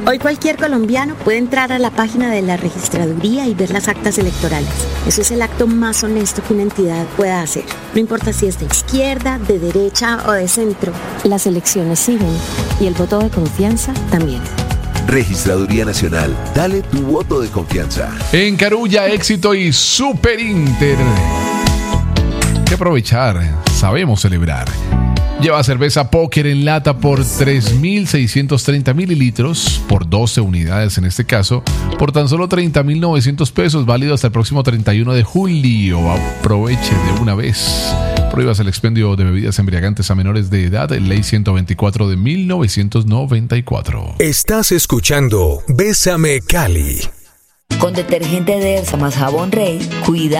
Hoy cualquier colombiano puede entrar a la página de la registraduría y ver las actas electorales. Eso es el acto más honesto que una entidad pueda hacer. No importa si es de izquierda, de derecha o de centro. Las elecciones siguen y el voto de confianza también. Registraduría Nacional, dale tu voto de confianza. En Carulla, Éxito y Super Inter. Hay que aprovechar, sabemos celebrar. Lleva cerveza Póker en lata por 3.630 mililitros, por 12 unidades en este caso, por tan solo 30.900 pesos, válido hasta el próximo 31 de julio. Aproveche de una vez. Prohíbas el expendio de bebidas embriagantes a menores de edad, Ley 124 de 1994. Estás escuchando Bésame Cali. Con detergente Dersa más jabón Rey, cuida